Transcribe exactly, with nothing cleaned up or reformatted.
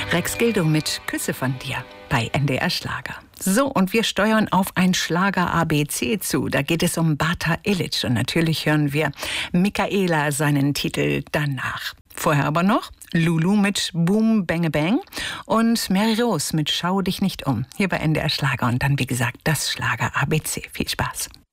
Rex Gildo mit Küsse von dir bei N D R Schlager. So, und wir steuern auf ein Schlager-A B C zu. Da geht es um Bata Illich und natürlich hören wir Michaela seinen Titel danach. Vorher aber noch Lulu mit Boom Bang Bang und Mary Rose mit Schau dich nicht um. Hier bei N D R Schlager und dann, wie gesagt, das Schlager-A B C. Viel Spaß.